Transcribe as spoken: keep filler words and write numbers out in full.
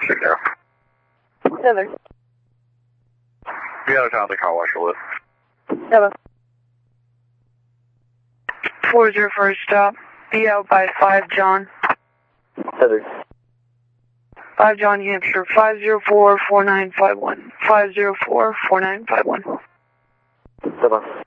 Signal. Heather. Be out of town, the car wash with. Heather. Four zero first stop. Be out by five John. Heather. Five John, New Hampshire. Five zero four four nine five one. Five zero four four nine five one. Heather.